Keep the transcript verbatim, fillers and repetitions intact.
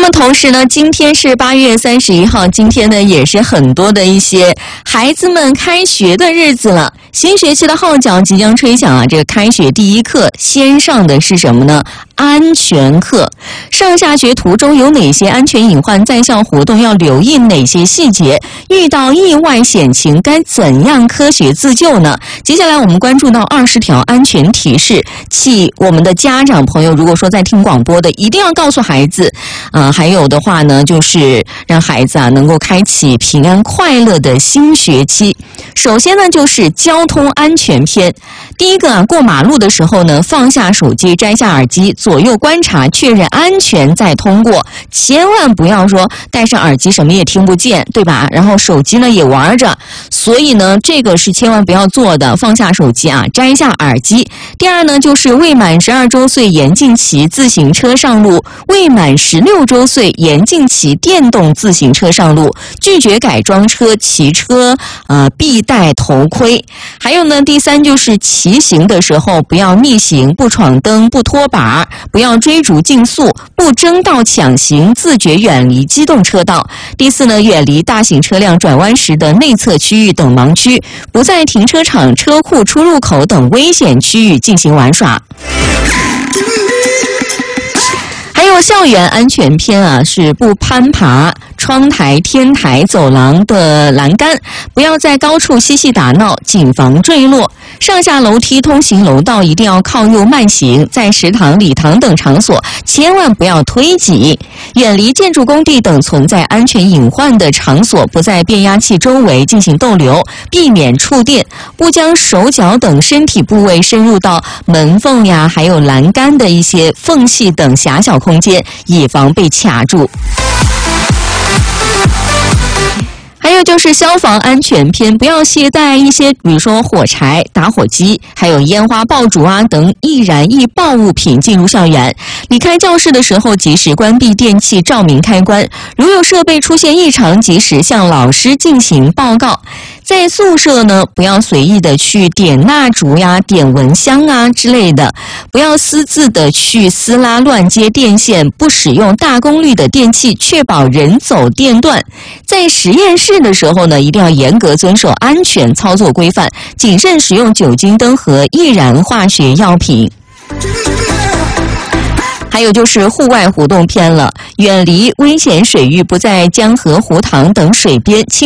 么同时呢，今天是八月三十一号，今天呢也是很多的一些孩子们开学的日子了。新学期的号角即将吹响啊，这个开学第一课先上的是什么呢？安全课。上下学途中有哪些安全隐患？在校活动要留意哪些细节？遇到意外险情该怎样科学自救呢？接下来我们关注到二十条安全提示，请我们的家长朋友，如果说在听广播的，一定要告诉孩子。呃，还有的话呢，就是让孩子啊能够开启平安快乐的新学期。首先呢，就是交通安全篇。第一个啊，过马路的时候呢，放下手机，摘下耳机，左右观察，确认安全再通过。千万不要说戴上耳机什么也听不见，对吧？然后手机呢也玩着，所以呢，这个是千万不要做的。放下手机啊，摘下耳机。第二呢，就是未满十二周岁严禁骑自行车上路，未满十六周岁严禁骑电动自行车上路，拒绝改装车骑车，呃，必戴头盔。还有呢，第三就是骑行的时候不要逆行，不闯灯，不拖把，不要追逐竞速，不争道抢行，自觉远离机动车道。第四呢，远离大型车辆转弯时的内侧区域等盲区，不在停车场、车库出入口等危险区域进行玩耍。还有校园安全篇啊，是不攀爬窗台、天台、走廊的栏杆，不要在高处嬉戏打闹，谨防坠落。上下楼梯、通行楼道一定要靠右慢行，在食堂、礼堂等场所千万不要推挤。远离建筑工地等存在安全隐患的场所，不在变压器周围进行逗留，避免触电，不将手脚等身体部位深入到门缝呀，还有栏杆的一些缝隙等狭小空间，以防被卡住。还有就是消防安全篇，不要携带一些比如说火柴、打火机，还有烟花爆竹啊等易燃易爆物品进入校园。离开教室的时候，及时关闭电器照明开关，如有设备出现异常，及时向老师进行报告。在宿舍呢，不要随意的去点蜡烛呀、点蚊香啊之类的，不要私自的去撕拉乱接电线，不使用大功率的电器，确保人走电断。在实验室的时候呢，一定要严格遵守安全操作规范，谨慎使用酒精灯和易燃化学药品。还有就是户外活动篇了，远离危险水域，不在江河、湖塘等水边